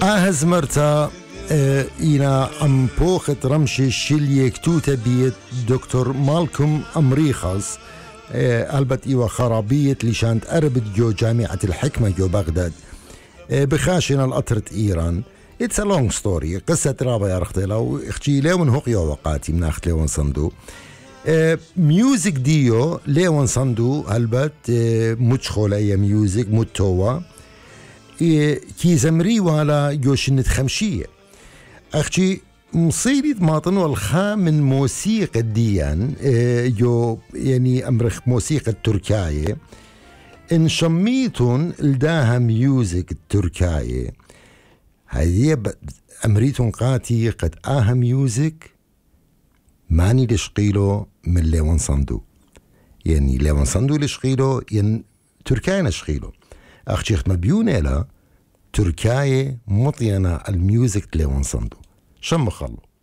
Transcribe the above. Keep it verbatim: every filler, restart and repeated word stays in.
آهز مرتا إينا أم بوخت رمشي شليك توتا بيت دكتور مالكم أمريخاس ألبت إيوة خرابية لشانت أربت جو جامعة الحكمة جو بغداد بخاشنا الأطرة إيران. It's a long story. قصة رابع يا رختيلا واختي ليون هوق يو وقاتي من أخت ليون صندو ميوزك ديو ليون صندو هلبت متشخول أي ميوزك متوى كي زمري ولا يوشنت خمشية أختي مصيري ماطن والخا من موسيقى الديان جو يعني أمرخ موسيقى التركية إن شميتون لداها ميوزك التركية هذه أمريتون قاتي قد آها ميوزك ماني لشقيلو من ليون صندو يعني ليون صندو لشقيلو ين تركيا نشقيلو أختي خدمة بيونيلا تركيا مطينا الميوزك ليون صندو شم خلو